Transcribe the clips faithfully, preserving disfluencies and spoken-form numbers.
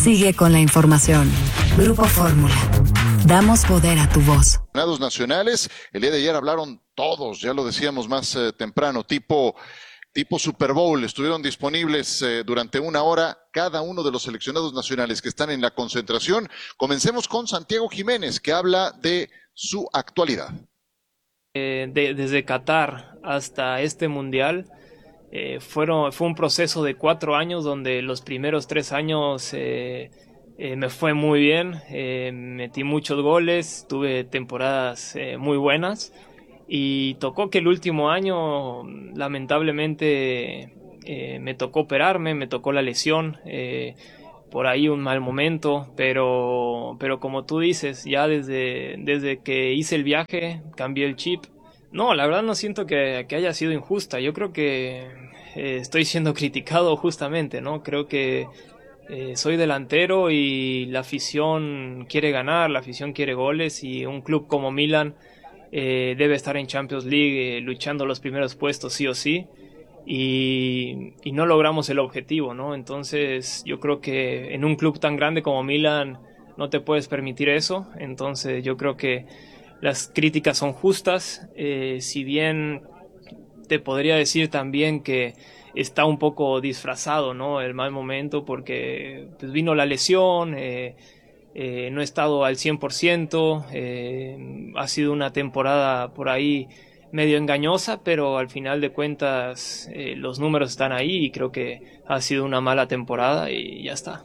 Sigue con la información. Grupo Fórmula. Damos poder a tu voz. Nacionales, el día de ayer hablaron todos, ya lo decíamos más eh, temprano, tipo, tipo Super Bowl, estuvieron disponibles eh, durante una hora cada uno de los seleccionados nacionales que están en la concentración. Comencemos con Santiago Jiménez, que habla de su actualidad. Eh, de, desde Qatar hasta este mundial, eh, fueron, fue un proceso de cuatro años donde los primeros tres años eh, eh, me fue muy bien, eh, metí muchos goles, tuve temporadas eh, muy buenas y tocó que el último año lamentablemente eh, me tocó operarme, me tocó la lesión, eh, por ahí un mal momento, pero, pero como tú dices, ya desde, desde que hice el viaje cambié el chip. No, la verdad no siento que, que haya sido injusta, yo creo que eh, estoy siendo criticado justamente, ¿no? Creo que eh, soy delantero y la afición quiere ganar, la afición quiere goles y un club como Milan eh, debe estar en Champions League eh, luchando los primeros puestos sí o sí. Y, y no logramos el objetivo, ¿no? Entonces yo creo que en un club tan grande como Milan no te puedes permitir eso. Entonces yo creo que las críticas son justas, eh, si bien te podría decir también que está un poco disfrazado, ¿no? El mal momento porque pues, vino la lesión, eh, eh, no he estado al cien por ciento, eh, ha sido una temporada por ahí medio engañosa, pero al final de cuentas eh, los números están ahí y creo que ha sido una mala temporada y ya está.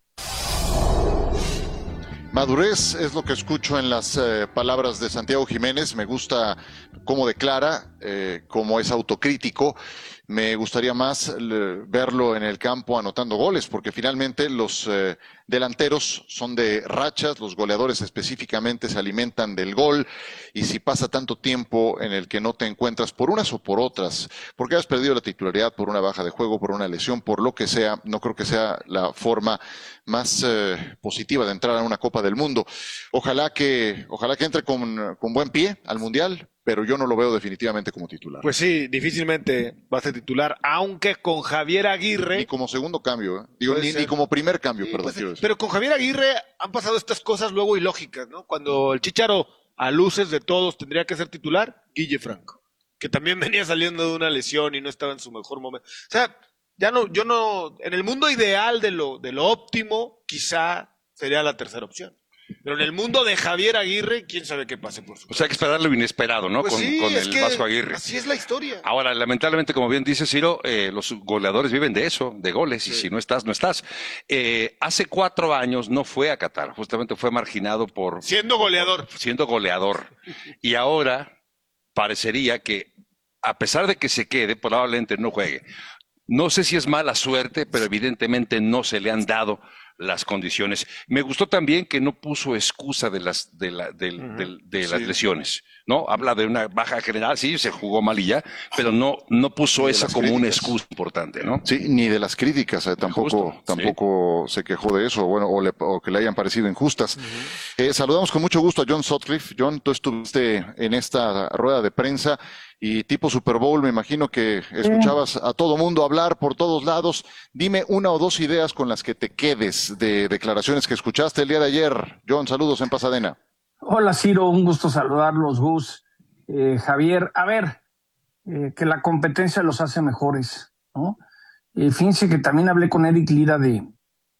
Madurez es lo que escucho en las eh, palabras de Santiago Jiménez. Me gusta cómo declara, eh, cómo es autocrítico. Me gustaría más le, verlo en el campo anotando goles, porque finalmente los eh, delanteros son de rachas, los goleadores específicamente se alimentan del gol, y si pasa tanto tiempo en el que no te encuentras por unas o por otras, porque has perdido la titularidad por una baja de juego, por una lesión, por lo que sea, no creo que sea la forma más eh, positiva de entrar a una Copa del Mundo. Ojalá que, ojalá que entre con, con buen pie al Mundial, pero yo no lo veo definitivamente como titular. Pues sí, difícilmente va a ser titular, aunque con Javier Aguirre... Ni como segundo cambio, ¿eh? Digo, ni, ni como primer cambio, sí, perdón. Quiero decir. Pero con Javier Aguirre han pasado estas cosas luego ilógicas, ¿no? Cuando el Chícharo, a luces de todos, tendría que ser titular, Guille Franco, que también venía saliendo de una lesión y no estaba en su mejor momento. O sea, ya no, yo no... En el mundo ideal de lo, de lo óptimo, quizá sería la tercera opción. Pero en el mundo de Javier Aguirre, quién sabe qué pase por su O sea, hay que esperar lo inesperado, ¿no? Pues con sí, con es el que Vasco Aguirre. Así es la historia. Ahora, lamentablemente, como bien dice Ciro, eh, los goleadores viven de eso, de goles, sí. Y si no estás, no estás. Eh, hace cuatro años no fue a Qatar, justamente fue marginado por... Siendo goleador. Por, siendo goleador. Y ahora parecería que, a pesar de que se quede, probablemente no juegue. No sé si es mala suerte, pero evidentemente no se le han dado las condiciones. Me gustó también que no puso excusa de las de, la, de, uh-huh. de, de las sí. lesiones, ¿no? Habla de una baja general, sí, se jugó mal y ya, pero no no puso esa como críticas. Una excusa importante, ¿no? Sí, ni de las críticas, eh, tampoco Justo, tampoco sí. se quejó de eso, bueno, o, le, o que le hayan parecido injustas. Uh-huh. Eh, saludamos con mucho gusto a John Sutcliffe. John, tú estuviste en esta rueda de prensa y tipo Super Bowl, me imagino que escuchabas a todo mundo hablar por todos lados. Dime una o dos ideas con las que te quedes de declaraciones que escuchaste el día de ayer. John, saludos en Pasadena. Hola Ciro, un gusto saludarlos, Gus, eh, Javier. A ver, eh, que la competencia los hace mejores, ¿no? Eh, fíjense que también hablé con Eric Lira de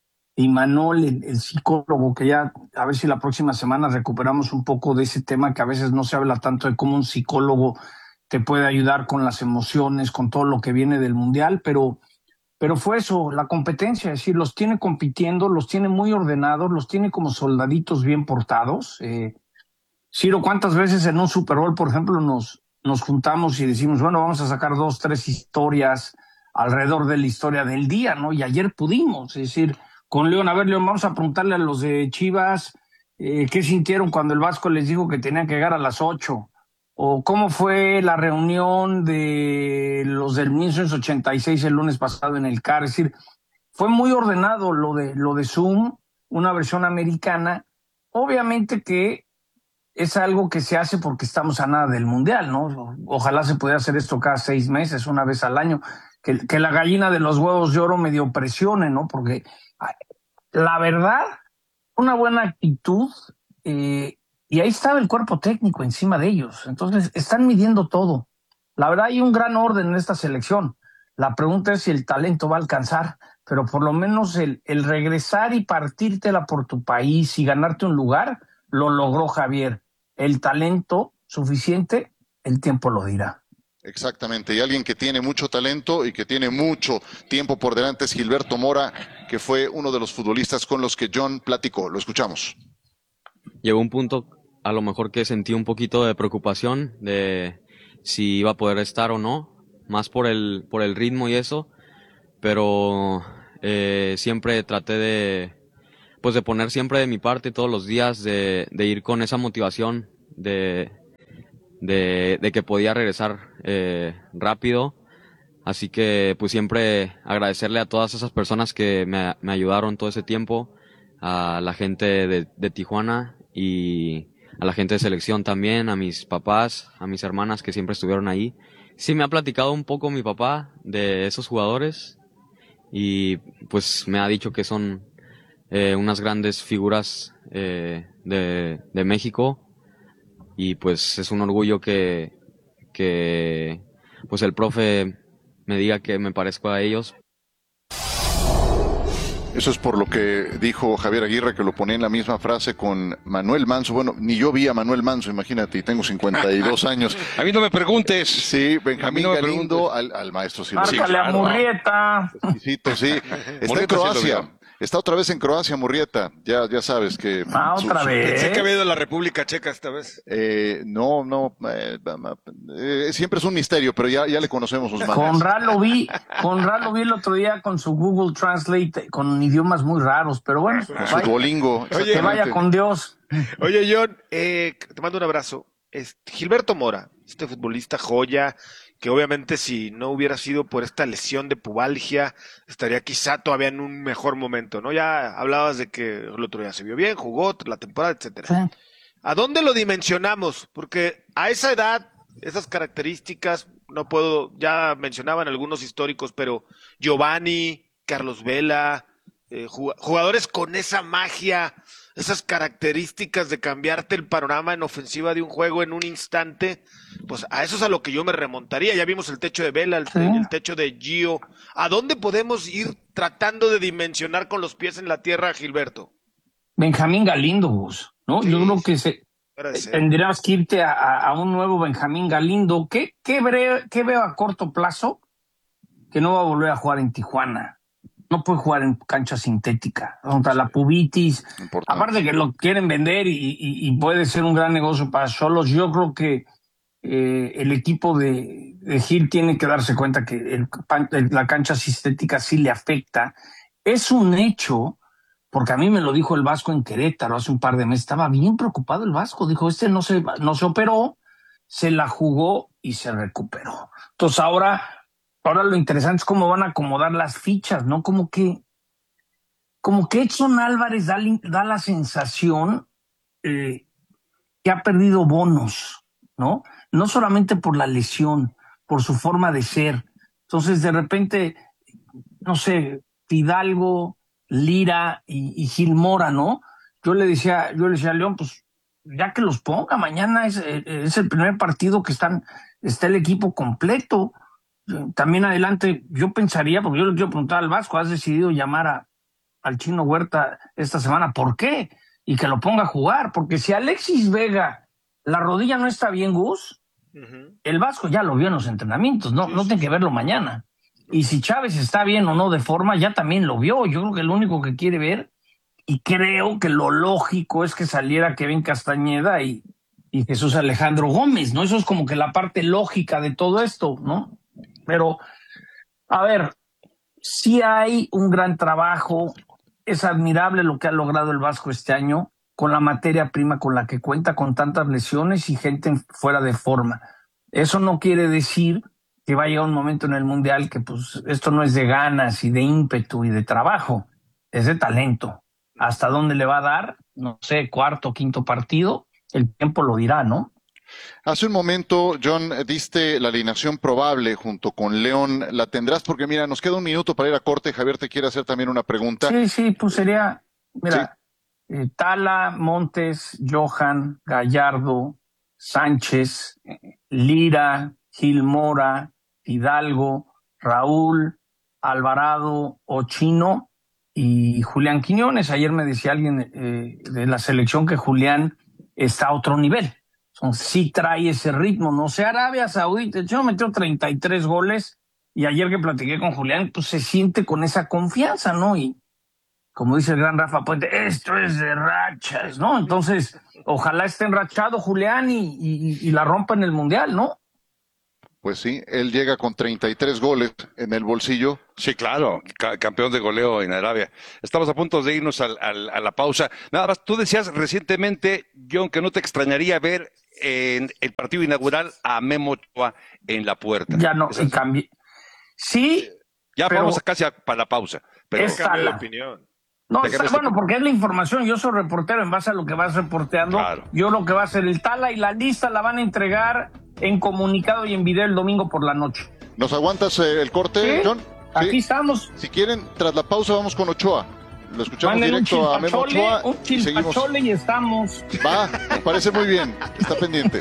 Imanol, el, el psicólogo, que ya a ver si la próxima semana recuperamos un poco de ese tema que a veces no se habla tanto de cómo un psicólogo te puede ayudar con las emociones, con todo lo que viene del Mundial, pero, pero fue eso, la competencia, es decir, los tiene compitiendo, los tiene muy ordenados, los tiene como soldaditos bien portados. Eh, Ciro, ¿cuántas veces en un Super Bowl, por ejemplo, nos, nos juntamos y decimos, bueno, vamos a sacar dos, tres historias alrededor de la historia del día, ¿no? Y ayer pudimos, es decir, con León, a ver, León, vamos a preguntarle a los de Chivas eh, qué sintieron cuando el Vasco les dijo que tenían que llegar a las ocho. ¿O cómo fue la reunión de los del mil novecientos ochenta y seis el lunes pasado en el C A R? Es decir, fue muy ordenado lo de, lo de Zoom, una versión americana. Obviamente que es algo que se hace porque estamos a nada del Mundial, ¿no? Ojalá se pudiera hacer esto cada seis meses, una vez al año. Que, que la gallina de los huevos de oro medio presione, ¿no? Porque la verdad, una buena actitud, eh, y ahí estaba el cuerpo técnico encima de ellos. Entonces, están midiendo todo. La verdad, hay un gran orden en esta selección. La pregunta es si el talento va a alcanzar, pero por lo menos el, el regresar y partírtela por tu país y ganarte un lugar, lo logró Javier. El talento suficiente, el tiempo lo dirá. Exactamente, y alguien que tiene mucho talento y que tiene mucho tiempo por delante es Gilberto Mora, que fue uno de los futbolistas con los que John platicó. Lo escuchamos. Llegó un punto a lo mejor que sentí un poquito de preocupación de si iba a poder estar o no, más por el, por el ritmo y eso, pero eh, siempre traté de, pues de poner siempre de mi parte todos los días, de, de ir con esa motivación de, de, de que podía regresar eh, rápido. Así que pues siempre agradecerle a todas esas personas que me, me ayudaron todo ese tiempo, a la gente de, de Tijuana y a la gente de selección también, a mis papás, a mis hermanas que siempre estuvieron ahí. Sí me ha platicado un poco mi papá de esos jugadores y pues me ha dicho que son eh, unas grandes figuras eh, de, de México y pues es un orgullo que, que pues el profe me diga que me parezco a ellos. Eso es por lo que dijo Javier Aguirre, que lo ponía en la misma frase con Manuel Manso. Bueno, ni yo vi a Manuel Manso, imagínate, y tengo cincuenta y dos años. A mí no me preguntes. Sí, Benjamín no Galindo al, al maestro Silva. Márcale a Murrieta. Exquisito, sí. Está en Murrieta sí lo Croacia. vio. Está otra vez en Croacia, Murrieta. Ya, ya sabes que... Ah, otra vez. Pensé que había ido a la República Checa esta vez. Eh, no, no. Eh, eh, siempre es un misterio, pero ya, ya le conocemos sus manos. Conrad lo vi, Conrad lo vi el otro día con su Google Translate, con idiomas muy raros, pero bueno, Su vaya, Duolingo. Oye, que vaya exactamente. con Dios. Oye, John, eh, te mando un abrazo. Este, Gilberto Mora, este futbolista joya, que obviamente si no hubiera sido por esta lesión de pubalgia, estaría quizá todavía en un mejor momento, ¿no? Ya hablabas de que el otro día se vio bien, jugó la temporada, etcétera. Sí. ¿A dónde lo dimensionamos? Porque a esa edad, esas características, no puedo, ya mencionaban algunos históricos, pero Giovanni, Carlos Vela, eh, jugadores con esa magia, esas características de cambiarte el panorama en ofensiva de un juego en un instante, pues a eso es a lo que yo me remontaría. Ya vimos el techo de Vela, el, Sí. el techo de Gio. ¿A dónde podemos ir tratando de dimensionar con los pies en la tierra, Gilberto? Benjamín Galindo, Gus, ¿no? Sí, Yo creo sí. que se, Fuera de ser. tendrías que irte a, a- a un nuevo Benjamín Galindo. ¿Qué, qué, bre- qué veo a corto plazo? Que no va a volver a jugar en Tijuana. No puede jugar en cancha sintética. Contra la pubitis. Importante. Aparte que lo quieren vender y, y- y puede ser un gran negocio para Xolos. Yo creo que eh, el equipo de, de Gil tiene que darse cuenta que el pan- la cancha sintética sí le afecta. Es un hecho, porque a mí me lo dijo el Vasco en Querétaro hace un par de meses. Estaba bien preocupado el Vasco. Dijo, este no se, no se operó, se la jugó y se recuperó. Entonces ahora, ahora lo interesante es cómo van a acomodar las fichas, ¿no? Como que, como que Edson Álvarez da, li- da la sensación eh, que ha perdido bonos, ¿no? No solamente por la lesión, por su forma de ser. Entonces, de repente, no sé, Fidalgo, Lira y, y Gil Mora, ¿no? Yo le decía, yo le decía a León, pues ya que los ponga, mañana es, eh, es el primer partido que están, está el equipo completo. También adelante, yo pensaría, porque yo le quiero preguntar al Vasco, has decidido llamar a, al Chino Huerta esta semana, ¿por qué? Y que lo ponga a jugar, porque si Alexis Vega, la rodilla no está bien, Gus, Ujú. el Vasco ya lo vio en los entrenamientos, no, no tiene que verlo mañana. Y si Chávez está bien o no de forma, ya también lo vio. Yo creo que lo único que quiere ver, y creo que lo lógico es que saliera Kevin Castañeda y, y Jesús Alejandro Gómez, ¿no? Eso es como que la parte lógica de todo esto, ¿no? Pero, a ver, sí hay un gran trabajo, es admirable lo que ha logrado el Vasco este año con la materia prima con la que cuenta, con tantas lesiones y gente fuera de forma. Eso no quiere decir que va a llegar un momento en el Mundial que pues esto no es de ganas y de ímpetu y de trabajo, es de talento. ¿Hasta dónde le va a dar? No sé, cuarto, quinto partido, el tiempo lo dirá, ¿no? Hace un momento, John, diste la alineación probable junto con León. ¿La tendrás? Porque mira, nos queda un minuto para ir a corte. Javier te quiere hacer también una pregunta. Sí, sí, pues sería Mira, sí. eh, Tala, Montes, Johan, Gallardo, Sánchez, Lira, Gil Mora, Hidalgo, Raúl, Alvarado, Ochino y Julián Quiñones. Ayer me decía alguien eh, de la selección que Julián está a otro nivel. Son, sí trae ese ritmo. No sé, Arabia Saudita, yo metió treinta y tres goles y ayer que platiqué con Julián, pues se siente con esa confianza, ¿no? Y como dice el gran Rafa Puente, esto es de rachas, ¿no? Entonces, ojalá esté enrachado Julián y, y, y la rompa en el Mundial, ¿no? Pues sí, él llega con treinta y tres goles en el bolsillo. Sí, claro, ca- campeón de goleo en Arabia. Estamos a punto de irnos al, al, a la pausa. Nada más, tú decías recientemente, John, que no te extrañaría ver en el partido inaugural a Memo Ochoa en la puerta. Ya no, ¿Es así? cambié. Sí. Ya pero vamos a casi a, para la pausa. Pero es Cambio de Tala. opinión. No, ¿De está, qué bueno, me- porque es la información. Yo soy reportero en base a lo que vas reporteando. Claro. Yo lo que va a hacer el Tala y la lista la van a entregar en comunicado y en video el domingo por la noche. ¿Nos aguantas eh, el corte, ¿Sí? John? Aquí Sí. estamos. Si quieren, tras la pausa vamos con Ochoa. Lo escuchamos Manden un directo a Memo chilpachole, Ochoa un y seguimos. chilpachole y estamos. Va, me parece muy bien. Está pendiente.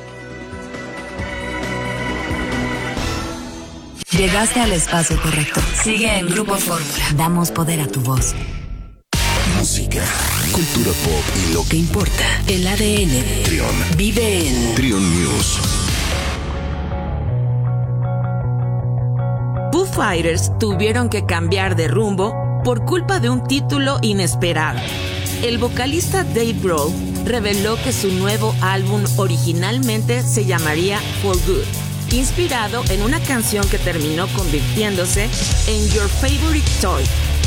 Llegaste al espacio correcto. Sigue en Grupo Fórmula. Damos poder a tu voz. Música, cultura pop y lo que ¿Qué importa? El A D N de Trión. vive en Trión News. Foo Fighters tuvieron que cambiar de rumbo por culpa de un título inesperado. El vocalista Dave Grohl reveló que su nuevo álbum originalmente se llamaría For Good, inspirado en una canción que terminó convirtiéndose en Your Favorite Toy.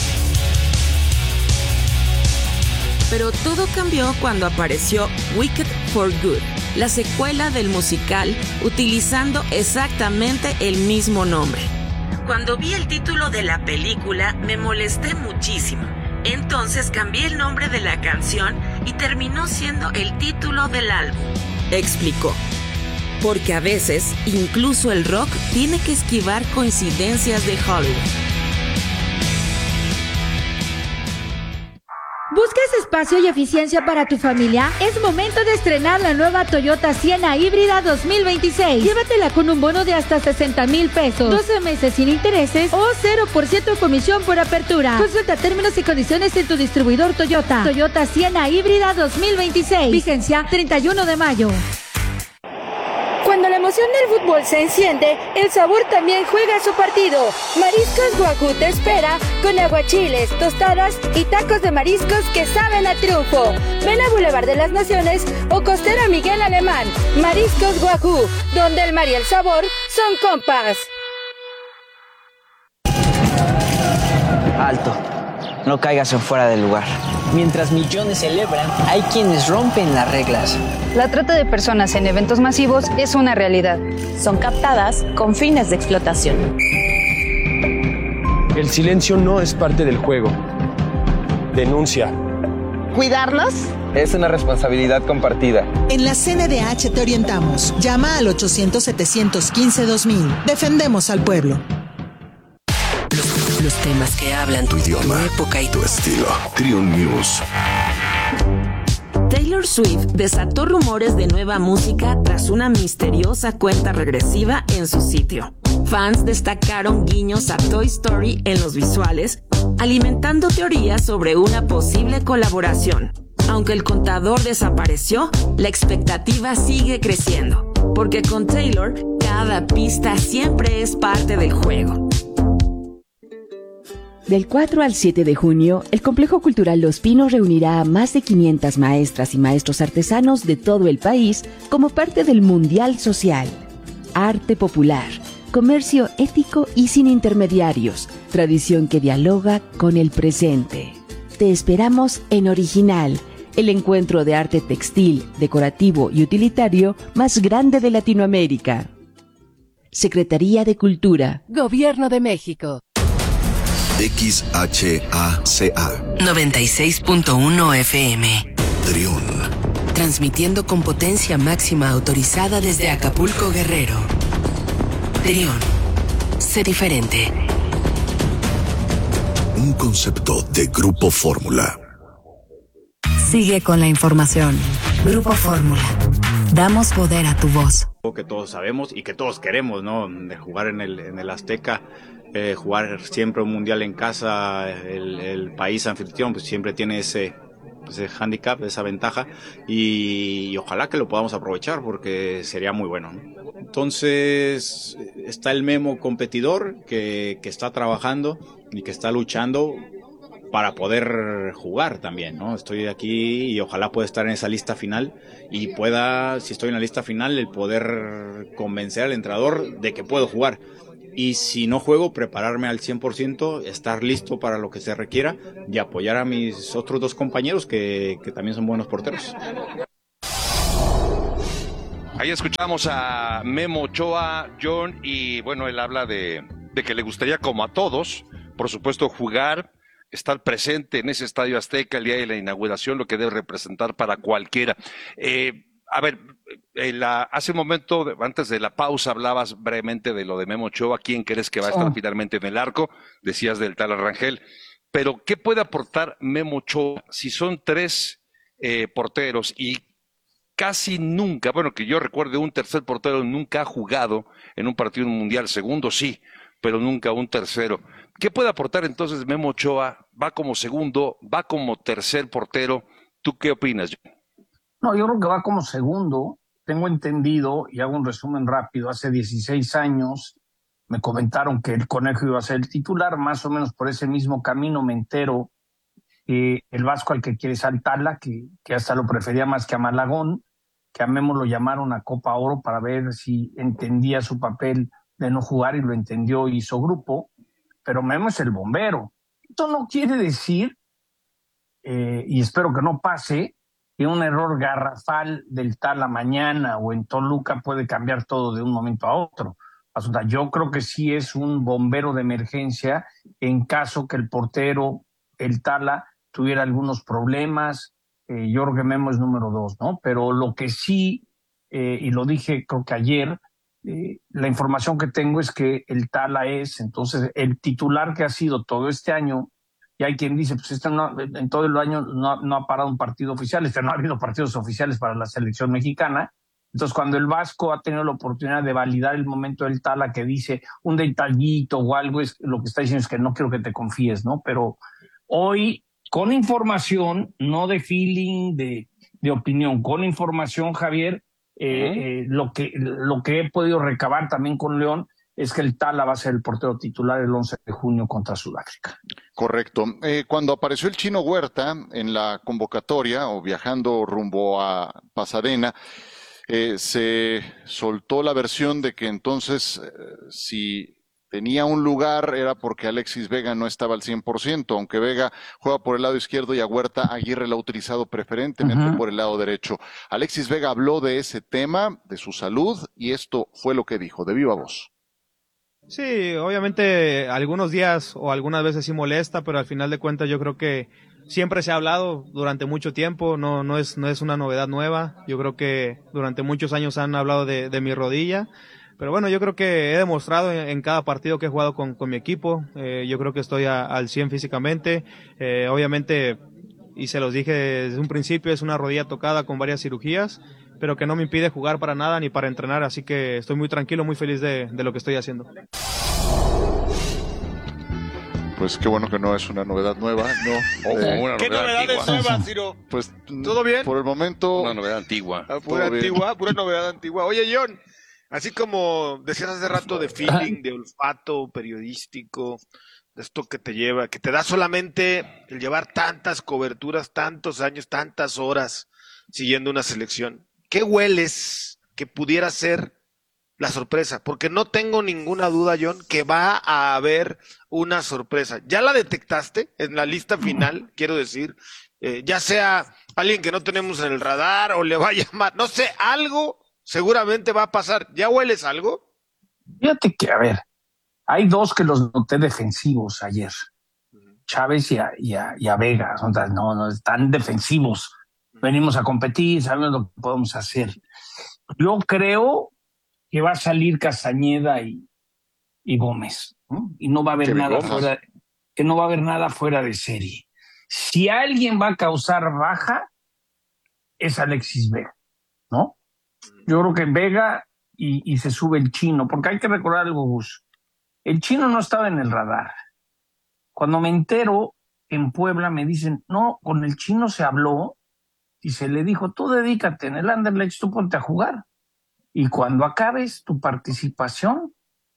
Pero todo cambió cuando apareció Wicked for Good, la secuela del musical, utilizando exactamente el mismo nombre. Cuando vi el título de la película, me molesté muchísimo. Entonces cambié el nombre de la canción y terminó siendo el título del álbum, explicó. Porque a veces, incluso el rock tiene que esquivar coincidencias de Hollywood. ¿Buscas espacio y eficiencia para tu familia? Es momento de estrenar la nueva Toyota Sienna híbrida dos mil veintiséis. Llévatela con un bono de hasta sesenta mil pesos, doce meses sin intereses o cero por ciento de comisión por apertura. Consulta términos y condiciones en tu distribuidor Toyota. Toyota Sienna híbrida dos mil veintiséis. Vigencia treinta y uno de mayo. Cuando la emoción del fútbol se enciende, el sabor también juega su partido. Mariscos Guajú te espera con aguachiles, tostadas y tacos de mariscos que saben a triunfo. Ven a Boulevard de las Naciones o Costera Miguel Alemán. Mariscos Guajú, donde el mar y el sabor son compas. Alto, no caigas en fuera del lugar. Mientras millones celebran, hay quienes rompen las reglas. La trata de personas en eventos masivos es una realidad. Son captadas con fines de explotación. El silencio no es parte del juego. Denuncia. ¿Cuidarlos? Es una responsabilidad compartida. En la C N D H te orientamos. Llama al ochocientos, setecientos quince, dos mil. Defendemos al pueblo. Los, los temas que hablan tu idioma, tu época y tu estilo. Trión News. Taylor Swift desató rumores de nueva música tras una misteriosa cuenta regresiva en su sitio. Fans destacaron guiños a Toy Story en los visuales, alimentando teorías sobre una posible colaboración. Aunque el contador desapareció, la expectativa sigue creciendo, porque con Taylor, cada pista siempre es parte del juego. Del cuatro al siete de junio, el Complejo Cultural Los Pinos reunirá a más de quinientas maestras y maestros artesanos de todo el país como parte del Mundial Social. Arte popular, comercio ético y sin intermediarios, tradición que dialoga con el presente. Te esperamos en Original, el encuentro de arte textil, decorativo y utilitario más grande de Latinoamérica. Secretaría de Cultura. Gobierno de México. X H A C A noventa y seis punto uno F M. Trión. Transmitiendo con potencia máxima autorizada desde Acapulco, Guerrero. Trión. Sé diferente. Un concepto de Grupo Fórmula. Sigue con la información. Grupo Fórmula. Damos poder a tu voz. Que todos sabemos y que todos queremos, ¿no? De jugar en el, en el Azteca, eh, jugar siempre un mundial en casa, el, el país anfitrión, pues siempre tiene ese, ese handicap, esa ventaja, y, y ojalá que lo podamos aprovechar porque sería muy bueno, ¿no? Entonces está el Memo competidor que, que está trabajando y que está luchando para poder jugar también, ¿no? Estoy aquí y ojalá pueda estar en esa lista final y pueda, si estoy en la lista final, el poder convencer al entrenador de que puedo jugar. Y si no juego, prepararme al cien por ciento, estar listo para lo que se requiera y apoyar a mis otros dos compañeros que, que también son buenos porteros. Ahí escuchamos a Memo Ochoa, John, y bueno, él habla de, de que le gustaría, como a todos, por supuesto, jugar, estar presente en ese Estadio Azteca el día de la inauguración, lo que debe representar para cualquiera. Eh, a ver, eh, la, hace un momento, antes de la pausa, hablabas brevemente de lo de Memo Ochoa. ¿Quién crees que va a estar oh. finalmente en el arco? Decías del tal Rangel. Pero, ¿qué puede aportar Memo Ochoa si son tres eh, porteros y casi nunca, bueno, que yo recuerde, un tercer portero nunca ha jugado en un partido mundial, segundo sí, pero nunca un tercero? ¿Qué puede aportar entonces Memo Ochoa? ¿Va como segundo? ¿Va como tercer portero? ¿Tú qué opinas, John? No, yo creo que va como segundo. Tengo entendido, y hago un resumen rápido, hace dieciséis años me comentaron que el Conejo iba a ser el titular, más o menos por ese mismo camino me entero que el Vasco al que quiere saltarla, que, que hasta lo prefería más que a Malagón, que a Memo lo llamaron a Copa Oro para ver si entendía su papel de no jugar, y lo entendió y hizo grupo, pero Memo es el bombero. Esto no quiere decir, eh, y espero que no pase, que un error garrafal del Tala mañana o en Toluca puede cambiar todo de un momento a otro. O sea, yo creo que sí es un bombero de emergencia en caso que el portero, el Tala, tuviera algunos problemas. Eh, yo creo que Memo es número dos, ¿no? Pero lo que sí, eh, y lo dije creo que ayer, eh, la información que tengo es que el Tala es, entonces, el titular que ha sido todo este año, y hay quien dice, pues este no, en todo el año no, no ha parado un partido oficial, este no ha habido partidos oficiales para la selección mexicana. Entonces, cuando el Vasco ha tenido la oportunidad de validar el momento del Tala, que dice un detallito o algo, es lo que está diciendo es que no quiero que te confíes, ¿no? Pero hoy, con información, no de feeling, de, de opinión, con información, Javier, eh, uh-huh. eh, lo que lo que he podido recabar también con León es que el Tala va a ser el portero titular el once de junio contra Sudáfrica. Correcto. Eh, cuando apareció el Chino Huerta en la convocatoria o viajando rumbo a Pasadena, eh, se soltó la versión de que entonces eh, si tenía un lugar era porque Alexis Vega no estaba al cien por ciento, aunque Vega juega por el lado izquierdo y a Huerta Aguirre la ha utilizado preferentemente uh-huh. por el lado derecho. Alexis Vega habló de ese tema, de su salud, y esto fue lo que dijo, de viva voz. Sí, obviamente algunos días o algunas veces sí molesta, pero al final de cuentas yo creo que siempre se ha hablado durante mucho tiempo, no, no es, no es una novedad nueva. Yo creo que durante muchos años han hablado de, de mi rodilla. Pero bueno, yo creo que he demostrado en, en cada partido que he jugado con, con mi equipo. Eh, yo creo que estoy a, al cien físicamente. Eh, obviamente, y se los dije desde un principio, es una rodilla tocada con varias cirugías, pero que no me impide jugar para nada ni para entrenar. Así que estoy muy tranquilo, muy feliz de, de lo que estoy haciendo. Pues qué bueno que no es una novedad nueva, ¿no? Oh, eh, una ¿Qué novedad es nueva, Ciro? Pues, ¿todo bien? Por el momento... Una novedad antigua. Ah, pura antigua, pura novedad antigua. Oye, John, así como decías hace rato de feeling, de olfato periodístico, de esto que te lleva, que te da solamente el llevar tantas coberturas, tantos años, tantas horas siguiendo una selección. ¿Qué hueles que pudiera ser la sorpresa? Porque no tengo ninguna duda, John, que va a haber una sorpresa. ¿Ya la detectaste en la lista final? Quiero decir, eh, ya sea alguien que no tenemos en el radar o le va a llamar, no sé, algo seguramente va a pasar. ¿Ya hueles algo? Fíjate que, a ver, hay dos que los noté defensivos ayer. Chávez y a, y a, y a Vega. No, no, están defensivos. Venimos a competir, sabemos lo que podemos hacer. Yo creo que va a salir Castañeda y, y Gómez, ¿no? Y no va a haber nada fuera, que no va a haber nada fuera de serie. Si alguien va a causar baja, es Alexis Vega, ¿no? Yo creo que Vega y, y se sube el Chino, porque hay que recordar algo, Gus. El Chino no estaba en el radar. Cuando me entero, en Puebla me dicen, no, con el Chino se habló y se le dijo, tú dedícate en el Anderlecht, tú ponte a jugar. Y cuando acabes tu participación,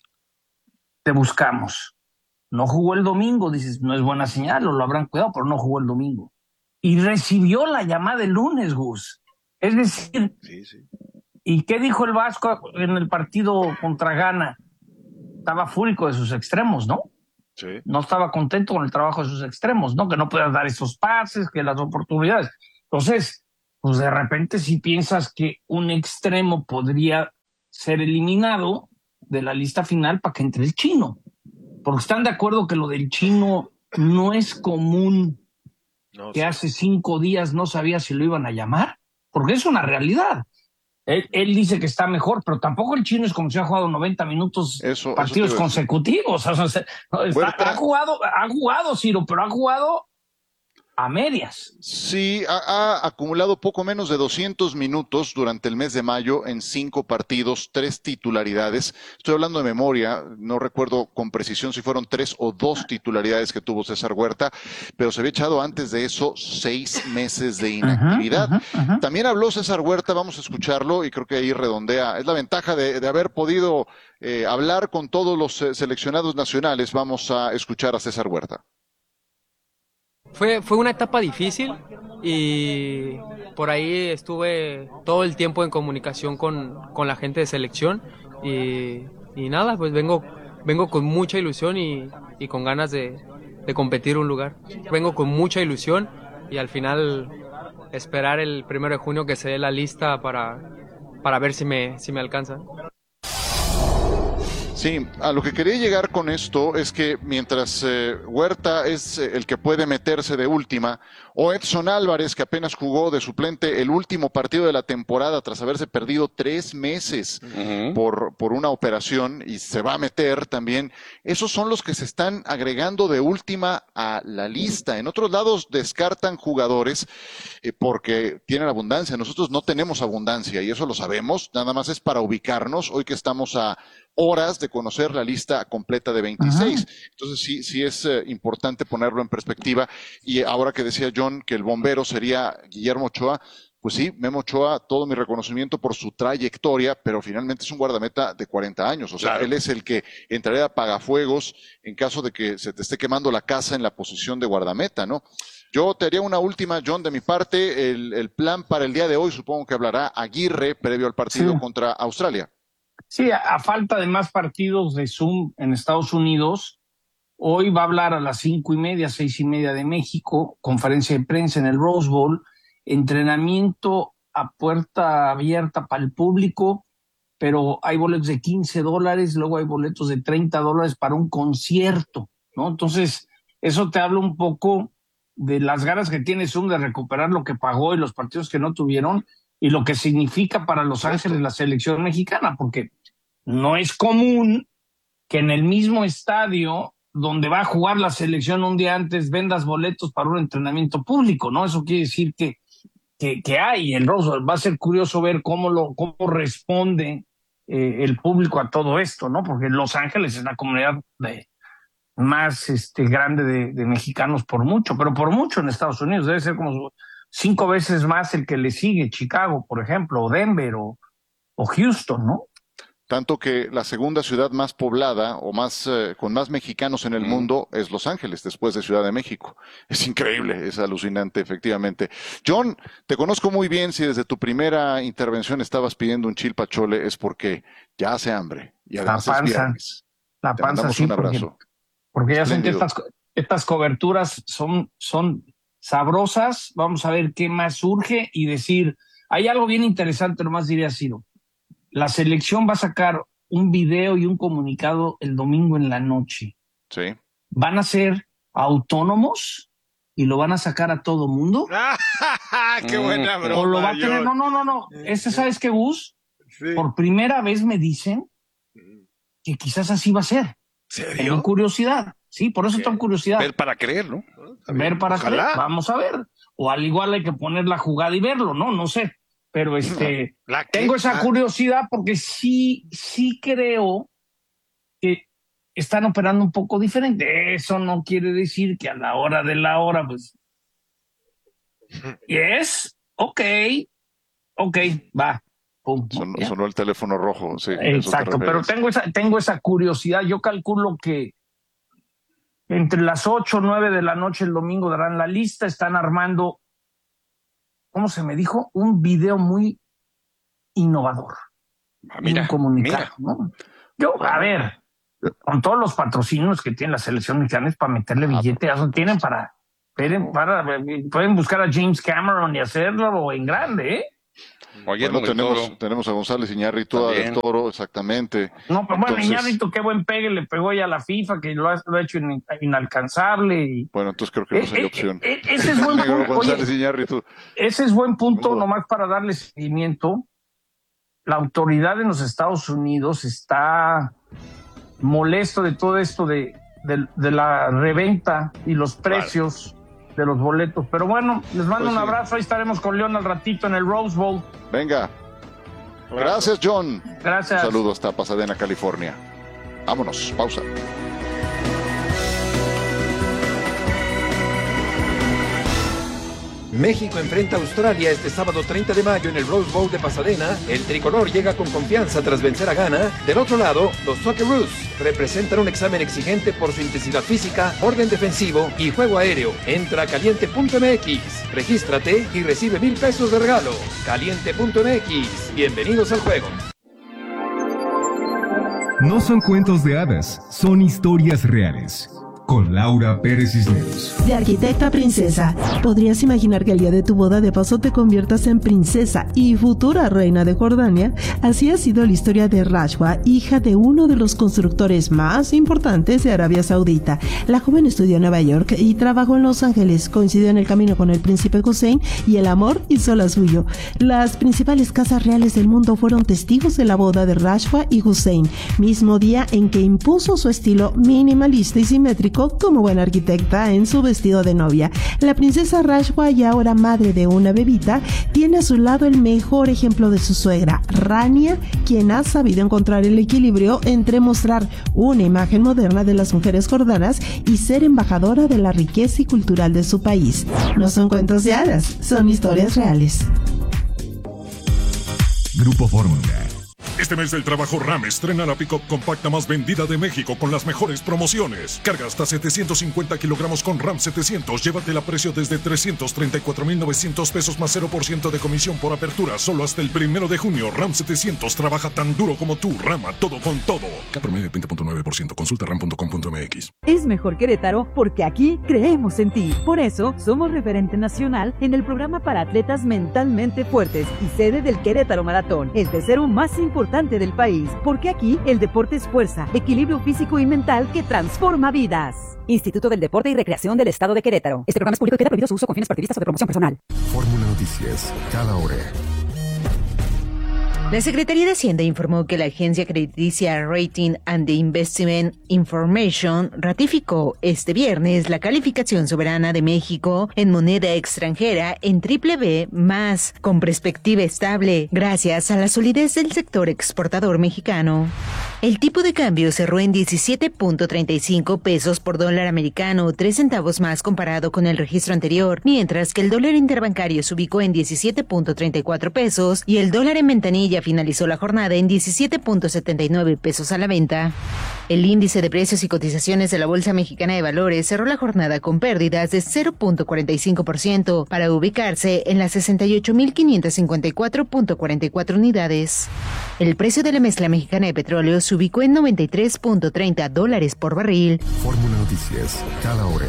te buscamos. No jugó el domingo, dices, no es buena señal, o lo habrán cuidado, pero no jugó el domingo. Y recibió la llamada el lunes, Gus. Es decir, sí, sí. ¿Y qué dijo el Vasco en el partido contra Ghana? Estaba fúrico de sus extremos, ¿no? Sí. No estaba contento con el trabajo de sus extremos, ¿no? Que no puedas dar esos pases, que las oportunidades. Entonces, pues de repente si piensas que un extremo podría ser eliminado de la lista final para que entre el Chino. Porque están de acuerdo que lo del Chino no es común, no, que sí. Hace cinco días no sabía si lo iban a llamar, porque es una realidad. Él, él dice que está mejor, pero tampoco el Chino es como si ha jugado noventa minutos eso, partidos eso consecutivos. O sea, está, está, ha jugado, ha jugado, Ciro, pero ha jugado a medias. Sí, ha, ha acumulado poco menos de doscientos minutos durante el mes de mayo en cinco partidos, tres titularidades. Estoy hablando de memoria, no recuerdo con precisión si fueron tres o dos titularidades que tuvo César Huerta, pero se había echado antes de eso seis meses de inactividad. Ajá, ajá, ajá. También habló César Huerta, vamos a escucharlo y creo que ahí redondea. Es la ventaja de, de haber podido eh, hablar con todos los eh, seleccionados nacionales. Vamos a escuchar a César Huerta. Fue, fue una etapa difícil y por ahí estuve todo el tiempo en comunicación con, con la gente de selección y, y nada, pues vengo, vengo con mucha ilusión y, y con ganas de, de competir un lugar. Vengo con mucha ilusión y al final esperar el primero de junio que se dé la lista para, para ver si me, si me alcanza. Sí, a lo que quería llegar con esto es que mientras eh, Huerta es eh, el que puede meterse de última, o Edson Álvarez, que apenas jugó de suplente el último partido de la temporada tras haberse perdido tres meses uh-huh. por, por una operación y se va a meter también, esos son los que se están agregando de última a la lista. En otros lados descartan jugadores eh, porque tienen abundancia. Nosotros no tenemos abundancia y eso lo sabemos, nada más es para ubicarnos hoy que estamos a horas de conocer la lista completa de veintiséis. Ajá. Entonces sí, sí es eh, importante ponerlo en perspectiva. Y ahora que decía John que el bombero sería Guillermo Ochoa, pues sí, Memo Ochoa, todo mi reconocimiento por su trayectoria, pero finalmente es un guardameta de cuarenta años. O sea, claro. Él es el que entraría a pagafuegos en caso de que se te esté quemando la casa en la posición de guardameta, ¿no? Yo te haría una última, John, de mi parte. El, el plan para el día de hoy, supongo que hablará Aguirre previo al partido sí. contra Australia. Sí, a, a falta de más partidos de Zoom en Estados Unidos, hoy va a hablar a las cinco y media, seis y media de México, conferencia de prensa en el Rose Bowl, entrenamiento a puerta abierta para el público, pero hay boletos de quince dólares, luego hay boletos de treinta dólares para un concierto, ¿no? Entonces, eso te habla un poco de las ganas que tiene Zoom de recuperar lo que pagó y los partidos que no tuvieron, y lo que significa para Los Ángeles la selección mexicana, porque no es común que en el mismo estadio donde va a jugar la selección un día antes vendas boletos para un entrenamiento público, ¿no? Eso quiere decir que, que, que hay en Rose Bowl. Va a ser curioso ver cómo, lo, cómo responde eh, el público a todo esto, ¿no? Porque Los Ángeles es la comunidad de, más este, grande de, de mexicanos por mucho, pero por mucho en Estados Unidos. Debe ser como cinco veces más el que le sigue, Chicago, por ejemplo, o Denver, o, o Houston, ¿no? Tanto que la segunda ciudad más poblada o más eh, con más mexicanos en el mm. mundo es Los Ángeles, después de Ciudad de México. Es increíble, es alucinante, efectivamente. John, te conozco muy bien. Si desde tu primera intervención estabas pidiendo un chilpachole, es porque ya hace hambre. Y además la panza, es viernes. La te panza, sí, un abrazo. Porque, porque ya sé que estas, estas coberturas son, son sabrosas. Vamos a ver qué más surge y decir, hay algo bien interesante, nomás diría Ciro. La selección va a sacar un video y un comunicado el domingo en la noche. Sí. Van a ser autónomos y lo van a sacar a todo mundo. ¡Qué buena broma! O lo va a tener, no, no, no, no. Este, ¿sabes qué, Gus? Sí. Por primera vez me dicen que quizás así va a ser. ¿Serio? Tengo curiosidad. Sí, por eso tengo curiosidad. Ver para creer, ¿no? Ver para Ojalá. creer, vamos a ver. O al igual hay que poner la jugada y verlo, ¿no? No sé. Pero este, ¿La qué? tengo esa Ah. curiosidad porque sí, sí creo que están operando un poco diferente. Eso no quiere decir que a la hora de la hora, pues. Yes, ok, ok, va. Pum, Sonó, ya. sonó el teléfono rojo, sí. Exacto, pero tengo esa, tengo esa curiosidad. Yo calculo que entre las ocho o nueve de la noche el domingo darán la lista, están armando, ¿cómo se me dijo? Un video muy innovador. Ah, mira, un comunicado, mira. ¿no? Yo, a ver, con todos los patrocinios que tiene la selección mexicana es para meterle billete, ya tienen para, pueden, para, pueden buscar a James Cameron y hacerlo en grande, ¿eh? Oye, Bueno, del tenemos, Toro. tenemos a González Iñárritu, a Del También. Toro, exactamente. No, pero bueno, Entonces- Iñárritu, qué buen pegue le pegó ya a la FIFA, que lo ha, lo ha hecho in- inalcanzable. Y, Bueno, entonces creo que no Eh, sería eh, opción. eh, ese es buen Negro punto. González Oye, Iñárritu. ese es buen punto, Bueno. nomás para darle seguimiento. La autoridad en los Estados Unidos está molesto de todo esto de, de, de la reventa y los precios de los boletos. Pero bueno, les mando Pues un sí. abrazo. Ahí estaremos con León al ratito en el Rose Bowl. Venga. Gracias, John. Gracias. Un saludo hasta Pasadena, California. Vámonos, pausa. México enfrenta a Australia este sábado treinta de mayo en el Rose Bowl de Pasadena. El tricolor llega con confianza tras vencer a Ghana. Del otro lado, los Socceroos representan un examen exigente por su intensidad física, orden defensivo y juego aéreo. Entra a caliente punto m x, regístrate y recibe mil pesos de regalo. caliente punto m x. Bienvenidos al juego. No son cuentos de hadas, son historias reales. Con Laura Pérez Cisneros. De arquitecta a princesa, ¿podrías imaginar que el día de tu boda de paso te conviertas en princesa y futura reina de Jordania? Así ha sido la historia de Rashwa, hija de uno de los constructores más importantes de Arabia Saudita. La joven estudió en Nueva York y trabajó en Los Ángeles, coincidió en el camino con el príncipe Hussein y el amor hizo la suyo. Las principales casas reales del mundo fueron testigos de la boda de Rashwa y Hussein, mismo día en que impuso su estilo minimalista y simétrico como buena arquitecta en su vestido de novia. La princesa Rashwa, y ahora madre de una bebita, tiene a su lado el mejor ejemplo de su suegra, Rania, quien ha sabido encontrar el equilibrio entre mostrar una imagen moderna de las mujeres jordanas y ser embajadora de la riqueza y cultural de su país. No son cuentos de hadas, son historias reales. Grupo Fórmula. Este mes del trabajo RAM estrena la pick-up compacta más vendida de México con las mejores promociones. Carga hasta setecientos cincuenta kilogramos con RAM setecientos. Llévatela a precio desde trescientos treinta y cuatro mil novecientos pesos más cero por ciento de comisión por apertura. Solo hasta el primero de junio. RAM setecientos trabaja tan duro como tú. RAM a todo con todo. K promedio veinte punto nueve por ciento. Consulta ram punto com punto m x. Es mejor Querétaro porque aquí creemos en ti. Por eso somos referente nacional en el programa para atletas mentalmente fuertes y sede del Querétaro Maratón, el tercero más importante del país, porque aquí el deporte es fuerza, equilibrio físico y mental que transforma vidas. Instituto del Deporte y Recreación del Estado de Querétaro. Este programa es público y queda prohibido su uso con fines partidistas o de promoción personal. Fórmula Noticias, cada hora. La Secretaría de Hacienda informó que la agencia crediticia Rating and Investment Information ratificó este viernes la calificación soberana de México en moneda extranjera en triple B más, con perspectiva estable, gracias a la solidez del sector exportador mexicano. El tipo de cambio cerró en diecisiete punto treinta y cinco pesos por dólar americano, tres centavos más comparado con el registro anterior, mientras que el dólar interbancario se ubicó en diecisiete punto treinta y cuatro pesos y el dólar en ventanilla finalizó la jornada en diecisiete punto setenta y nueve pesos a la venta. El índice de precios y cotizaciones de la Bolsa Mexicana de Valores cerró la jornada con pérdidas de cero punto cuarenta y cinco por ciento para ubicarse en las sesenta y ocho mil quinientos cincuenta y cuatro punto cuarenta y cuatro unidades. El precio de la mezcla mexicana de petróleo se ubicó en noventa y tres punto treinta dólares por barril. Fórmula Noticias, cada hora.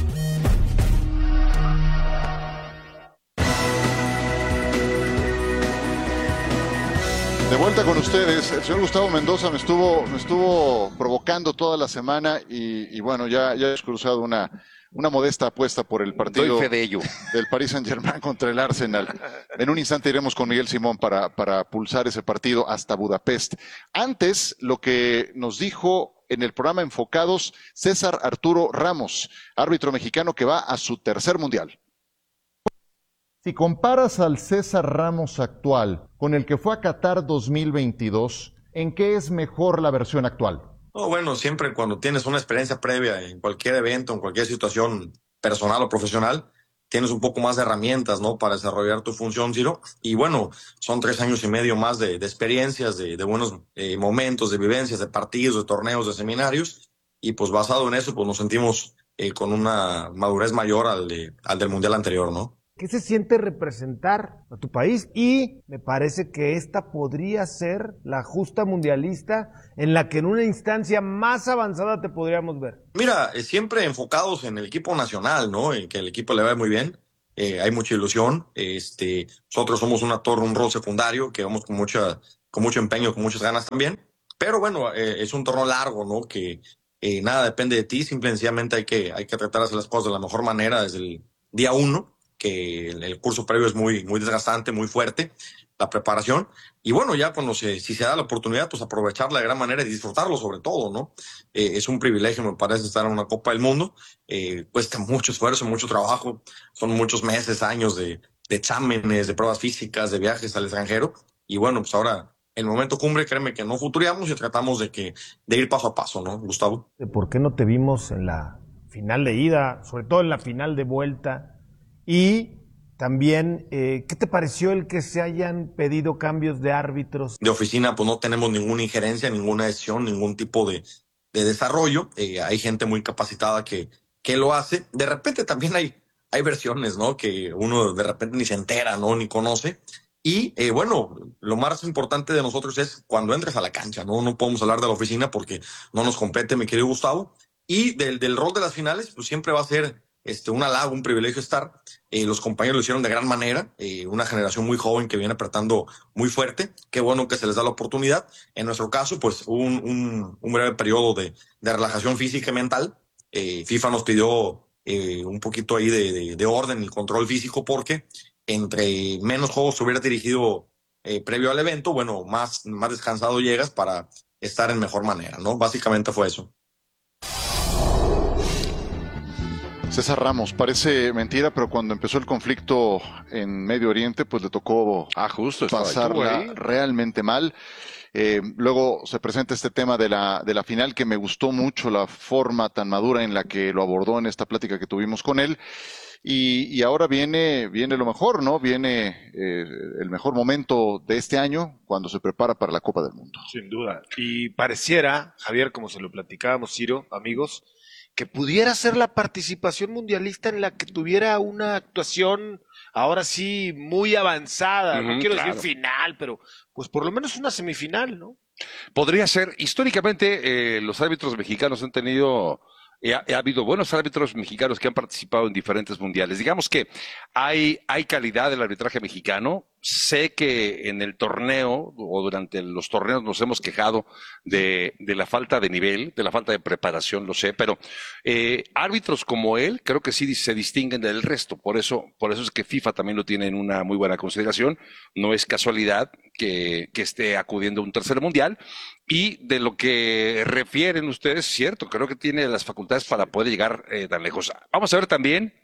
De vuelta con ustedes, el señor Gustavo Mendoza me estuvo, me estuvo provocando toda la semana y, y bueno, ya, ya he cruzado una, una modesta apuesta por el partido Doy fe de ello. del Paris Saint-Germain contra el Arsenal. En un instante iremos con Miguel Simón para, para pulsar ese partido hasta Budapest. Antes, lo que nos dijo en el programa Enfocados César Arturo Ramos, árbitro mexicano que va a su tercer mundial. Si comparas al César Ramos actual con el que fue a Qatar dos mil veintidós, ¿en qué es mejor la versión actual? Oh, bueno, siempre cuando tienes una experiencia previa en cualquier evento, en cualquier situación personal o profesional, tienes un poco más de herramientas, ¿no?, para desarrollar tu función, Ciro. Y bueno, son tres años y medio más de, de experiencias, de, de buenos eh, momentos, de vivencias, de partidos, de torneos, de seminarios. Y pues basado en eso, pues nos sentimos eh, con una madurez mayor al, de, al del mundial anterior, ¿no? ¿Qué se siente representar a tu país? Y me parece que esta podría ser la justa mundialista en la que en una instancia más avanzada te podríamos ver. Mira, eh, siempre enfocados en el equipo nacional, ¿no? En que el equipo le va muy bien. Eh, hay mucha ilusión. Este, nosotros somos una torre, un rol secundario que vamos con mucha, con mucho empeño, con muchas ganas también. Pero bueno, eh, es un torneo largo, ¿no? Que eh, nada depende de ti. Simple y sencillamente hay que, hay que tratar de hacer las cosas de la mejor manera desde el día uno. Que el, el curso previo es muy, muy desgastante, muy fuerte, la preparación. Y bueno, ya cuando se, si se da la oportunidad, pues aprovecharla de gran manera y disfrutarlo sobre todo, ¿no? Eh, es un privilegio, me parece, estar en una Copa del Mundo. Eh, cuesta mucho esfuerzo, mucho trabajo. Son muchos meses, años de, de exámenes, de pruebas físicas, de viajes al extranjero. Y bueno, pues ahora, el momento cumbre, créeme que no futuriamos y tratamos de, que, de ir paso a paso, ¿no, Gustavo? ¿Por qué no te vimos en la final de ida, sobre todo en la final de vuelta? Y también, eh, ¿qué te pareció el que se hayan pedido cambios de árbitros? De oficina, pues no tenemos ninguna injerencia, ninguna decisión, ningún tipo de, de desarrollo. Eh, hay gente muy capacitada que, que lo hace. De repente también hay, hay versiones, ¿no? Que uno de repente ni se entera, ¿no? Ni conoce. Y eh, bueno, lo más importante de nosotros es cuando entres a la cancha, ¿no? No podemos hablar de la oficina porque no nos compete, mi querido Gustavo. Y del, del rol de las finales, pues siempre va a ser Este, un halago, un privilegio estar. Eh, los compañeros lo hicieron de gran manera, eh, una generación muy joven que viene apretando muy fuerte. Qué bueno que se les da la oportunidad. En nuestro caso, pues un, un, un breve periodo de, de relajación física y mental. Eh, FIFA nos pidió eh, un poquito ahí de, de, de orden y control físico porque entre menos juegos se hubiera dirigido eh, previo al evento, bueno, más, más descansado llegas para estar en mejor manera, ¿no? Básicamente fue eso. César Ramos, parece mentira, pero cuando empezó el conflicto en Medio Oriente, pues le tocó ah, justo, pasarla realmente mal. Eh, luego se presenta este tema de la, de la final, que me gustó mucho la forma tan madura en la que lo abordó en esta plática que tuvimos con él. Y, y ahora viene, viene lo mejor, ¿no? Viene eh, el mejor momento de este año cuando se prepara para la Copa del Mundo. Sin duda. Y pareciera, Javier, como se lo platicábamos, Ciro, amigos, que pudiera ser la participación mundialista en la que tuviera una actuación ahora sí muy avanzada, uh-huh, no quiero claro. decir final, pero pues por lo menos una semifinal, ¿no? Podría ser. Históricamente eh, los árbitros mexicanos han tenido, eh, ha, ha habido buenos árbitros mexicanos que han participado en diferentes mundiales. Digamos que hay, hay calidad del arbitraje mexicano. Sé que en el torneo o durante los torneos nos hemos quejado de, de la falta de nivel, de la falta de preparación, lo sé, pero eh, árbitros como él creo que sí se distinguen del resto. Por eso, por eso es que FIFA también lo tiene en una muy buena consideración. No es casualidad que, que esté acudiendo a un tercer mundial. Y de lo que refieren ustedes, cierto, creo que tiene las facultades para poder llegar eh, tan lejos. Vamos a ver también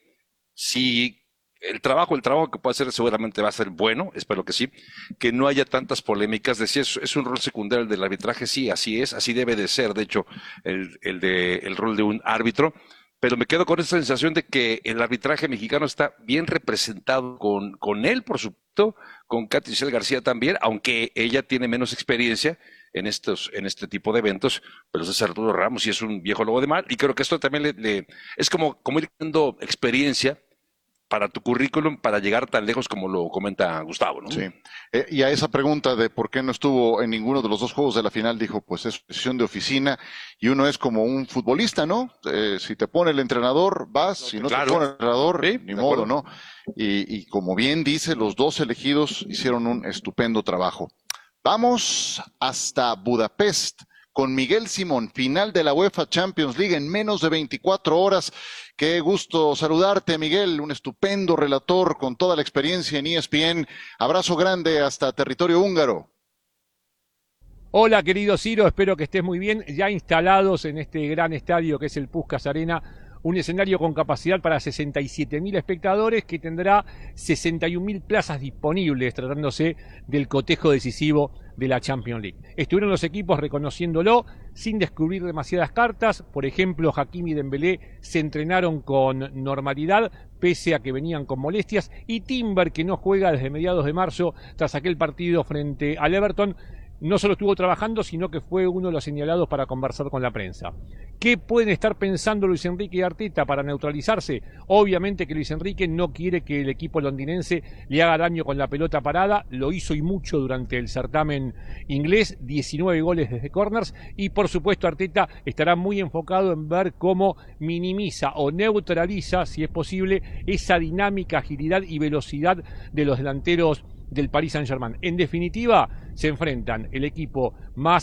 si el trabajo, el trabajo que puede hacer seguramente va a ser bueno, espero que sí, que no haya tantas polémicas. Decía, es, es un rol secundario el del arbitraje, sí, así es, así debe de ser, de hecho, el, el, de, el rol de un árbitro, pero me quedo con esta sensación de que el arbitraje mexicano está bien representado con, con él, por supuesto, con Katy Isel García también, aunque ella tiene menos experiencia en estos, en este tipo de eventos, pero César Arturo Ramos sí es un viejo lobo de mar, y creo que esto también le, le es como, como ir dando experiencia para tu currículum, para llegar tan lejos como lo comenta Gustavo, ¿no? Sí. Eh, y a esa pregunta de por qué no estuvo en ninguno de los dos juegos de la final, dijo, pues es decisión de oficina, y uno es como un futbolista, ¿no? Eh, si te pone el entrenador, vas, si no claro. te pone el entrenador, sí, ni modo, ¿no? Y, y como bien dice, los dos elegidos hicieron un estupendo trabajo. Vamos hasta Budapest con Miguel Simón, final de la UEFA Champions League en menos de veinticuatro horas. Qué gusto saludarte, Miguel, un estupendo relator con toda la experiencia en E S P N. Abrazo grande hasta territorio húngaro. Hola querido Ciro, espero que estés muy bien, ya instalados en este gran estadio que es el Puskás Arena, un escenario con capacidad para sesenta y siete mil espectadores que tendrá sesenta y un mil plazas disponibles tratándose del cotejo decisivo de la Champions League. Estuvieron los equipos reconociéndolo sin descubrir demasiadas cartas, por ejemplo Hakimi y Dembélé se entrenaron con normalidad pese a que venían con molestias y Timber, que no juega desde mediados de marzo tras aquel partido frente al Everton, no solo estuvo trabajando, sino que fue uno de los señalados para conversar con la prensa. ¿Qué pueden estar pensando Luis Enrique y Arteta para neutralizarse? Obviamente que Luis Enrique no quiere que el equipo londinense le haga daño con la pelota parada, lo hizo y mucho durante el certamen inglés, diecinueve goles desde corners, y por supuesto Arteta estará muy enfocado en ver cómo minimiza o neutraliza, si es posible, esa dinámica, agilidad y velocidad de los delanteros del Paris Saint-Germain. En definitiva, se enfrentan el equipo más